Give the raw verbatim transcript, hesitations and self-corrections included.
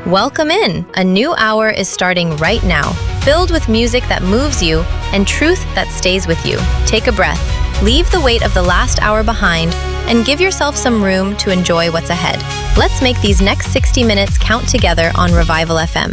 Welcome in! A new hour is starting right now, filled with music that moves you and truth that stays with you. Take a breath, leave the weight of the last hour behind, and give yourself some room to enjoy what's ahead. Let's make these next sixty minutes count together on Revival F M.